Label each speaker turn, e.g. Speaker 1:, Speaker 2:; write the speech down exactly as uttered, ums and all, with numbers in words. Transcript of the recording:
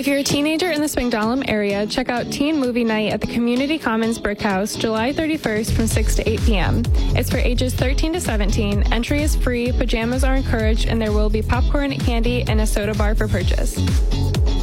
Speaker 1: If you're a teenager in the Spangdahlem area, check out Teen Movie Night at the Community Commons Brick House, July thirty-first from six to eight p.m. It's for ages thirteen to seventeen. Entry is free, pajamas are encouraged, and there will be popcorn, candy, and a soda bar for purchase.